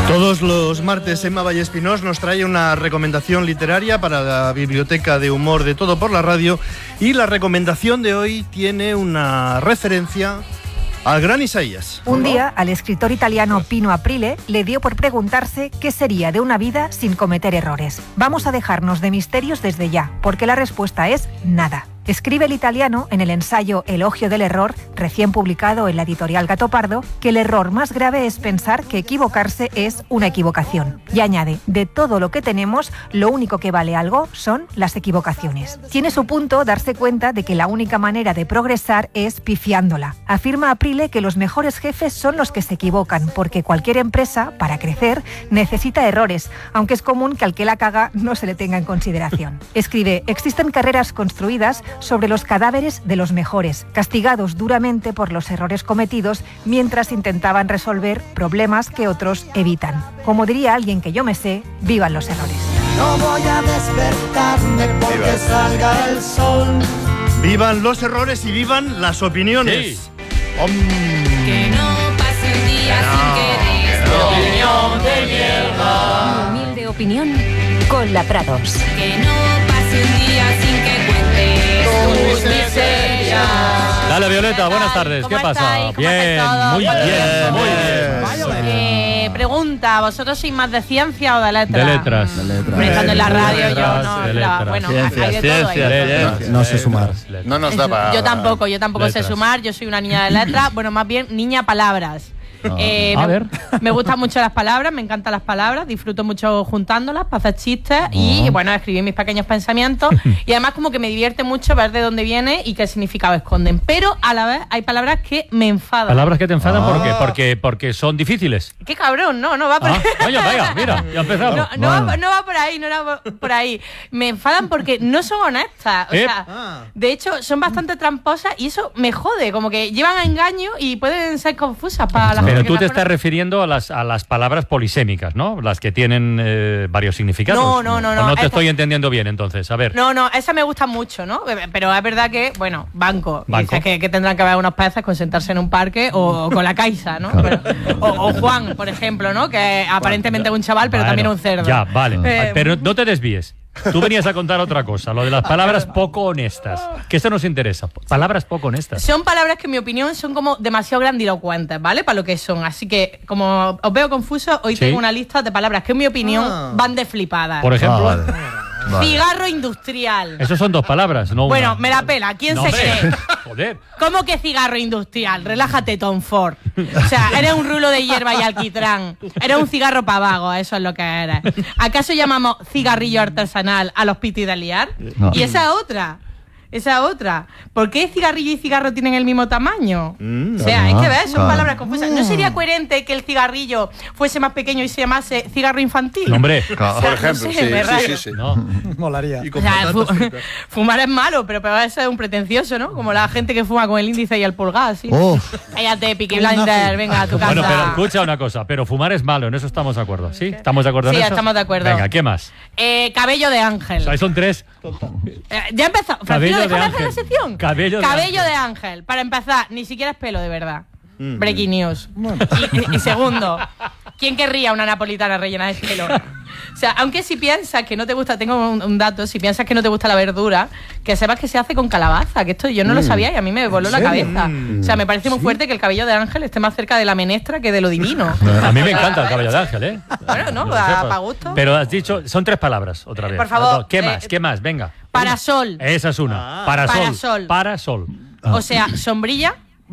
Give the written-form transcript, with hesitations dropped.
Todos los martes Emma Vallespinós nos trae una recomendación literaria para la biblioteca de humor de Todo por la Radio, y la recomendación de hoy tiene una referencia al gran Isaías. Un día, al escritor italiano Pino Aprile le dio por preguntarse qué sería de una vida sin cometer errores. Vamos a dejarnos de misterios desde ya, porque la respuesta es nada. Escribe el italiano en el ensayo Elogio del error, recién publicado en la editorial Gato Pardo, que el error más grave es pensar que equivocarse es una equivocación. Y añade, de todo lo que tenemos, lo único que vale algo son las equivocaciones. Tiene su punto darse cuenta de que la única manera de progresar es pifiándola. Afirma Aprile que los mejores jefes son los que se equivocan, porque cualquier empresa, para crecer, necesita errores, aunque es común que al que la caga no se le tenga en consideración. Escribe, existen carreras construidas sobre los cadáveres de los mejores, castigados duramente por los errores cometidos mientras intentaban resolver problemas que otros evitan. Como diría alguien que yo me sé, vivan los errores. No voy a despertarme porque salga el sol. Vivan los errores y vivan las opiniones. Sí. Que no pase un día sin que des tu opinión de mierda. Humilde opinión con la Prados. Que no pase un día sin que cuentes tus miserias. Dale, Violeta, buenas tardes. ¿Qué pasa? ¿Cómo Bien, estáis todos? muy bien, muy bien. Pregunta, ¿vosotros sois más de ciencia o de letras? De letras. Hombre, estando en la radio yo no, de letras. bueno, Ciencia, hay de todo ahí. No sé sumar. No nos da para... Yo tampoco sé Letras. sumar, yo soy una niña de letras, bueno, más bien niña palabras. A ver. Me gustan mucho las palabras, me encantan las palabras, disfruto mucho juntándolas para hacer chistes y bueno, escribir mis pequeños pensamientos y además como que me divierte mucho ver de dónde viene y qué significado esconden, pero a la vez hay palabras que me enfadan. Palabras que te enfadan, ¿por qué? Porque son difíciles. Qué cabrón, no va por ahí. Vaya, mira, ya empezamos. No va por ahí, no va por ahí. Me enfadan porque no son honestas. O sea, de hecho, son bastante tramposas y eso me jode. Como que llevan a engaño y pueden ser confusas para las Pero personas. tú te estás refiriendo a las palabras polisémicas, ¿no? Las que tienen varios significados. No. ¿O no te estoy entendiendo bien, entonces? A ver. No, esas me gustan mucho, ¿no? Pero es verdad que, bueno, banco. Dices que tendrán que haber unos peces con sentarse en un parque o con la Caixa, ¿no? O Juan, por ejemplo, ¿no? Que aparentemente es un chaval, pero también un cerdo. Ya, vale. Pero no te desvíes. Tú venías a contar otra cosa, lo de las palabras poco honestas. Que esto nos interesa. Palabras poco honestas. Son palabras que, en mi opinión, son como demasiado grandilocuentes, ¿vale? Para lo que son. Así que, como os veo confusos, hoy tengo una lista de palabras que, en mi opinión, van de flipadas. Por ejemplo. Vale. Cigarro industrial. Esos son dos palabras, no Bueno, una. me la pela. ¿Quién se hombre. cree? Joder. ¿Cómo que cigarro industrial? Relájate, Tom Ford. O sea, eres un rulo de hierba y alquitrán. Eres un cigarro para vagos, eso es lo que eres. ¿Acaso llamamos cigarrillo artesanal a los pitis de liar? No. Y esa otra. ¿Por qué cigarrillo y cigarro tienen el mismo tamaño? O sea, es que ves, son palabras confusas. ¿No sería coherente que el cigarrillo fuese más pequeño y se llamase cigarro infantil? No, hombre. Claro. O sea, Por ejemplo, no sé, me rayo. sí. No. Molaría. Y con O sea, patatas fritas. fumar es malo, pero eso es un pretencioso, ¿no? Como la gente que fuma con el índice y el pulgar, así. Cállate, Peaky Blinders, venga a tu casa. Bueno, pero escucha una cosa. Pero fumar es malo, en eso estamos de acuerdo. ¿Sí? ¿Estamos de acuerdo en Sí, eso? estamos de acuerdo. Venga, ¿qué más? Cabello de ángel. O sea, ahí son tres. Ya empezó. Cabello Francino, de déjame hacer ángel. la sección. Cabello de de ángel. Para empezar, ni siquiera es pelo, de verdad. Breaking news. Y segundo, ¿quién querría una napolitana rellena de pelo? O sea, aunque si piensas que no te gusta, tengo un dato, si piensas que no te gusta la verdura, que sepas que se hace con calabaza, que esto yo no lo sabía y a mí me voló la cabeza. O sea, me parece muy fuerte que el cabello de ángel esté más cerca de la menestra que de lo divino. A mí me encanta el cabello de ángel, ¿eh? Bueno, no, Lo sepas. para gusto. Pero has dicho, son tres palabras, otra vez. Por favor, ¿Qué más? ¿Qué más? Venga. Parasol. Esa es una. Parasol. Parasol. Parasol. O sea, sombrilla